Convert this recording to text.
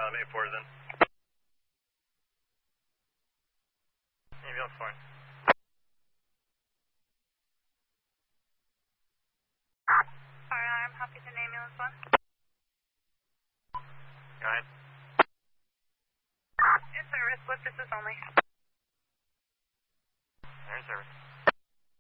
A4 is in. Ambulance 4. Alright, I'm happy to name ambulance 1. Go ahead. In service, what business only? They're in service.